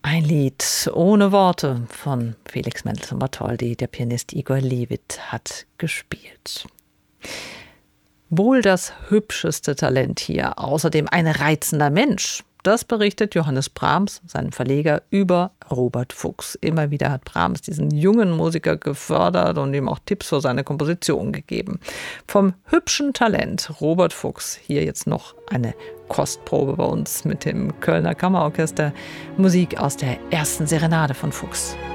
Ein Lied ohne Worte von Felix Mendelssohn-Bartholdy. Der Pianist Igor Levit hat gespielt. Wohl das hübscheste Talent hier, außerdem ein reizender Mensch. Das berichtet Johannes Brahms, sein Verleger, über Robert Fuchs. Immer wieder hat Brahms diesen jungen Musiker gefördert und ihm auch Tipps für seine Komposition gegeben. Vom hübschen Talent Robert Fuchs, hier jetzt noch eine Kostprobe bei uns mit dem Kölner Kammerorchester. Musik aus der ersten Serenade von Fuchs.